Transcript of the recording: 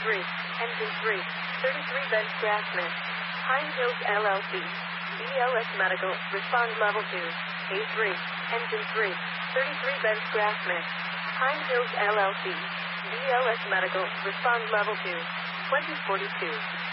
3, Engine 3, 33 bench gas mix. Pine Hills LLC, BLS Medical, respond level 2, A3, Engine 3, 33 bench gas mix. Pine Hills LLC, BLS Medical, respond level 2, 2042.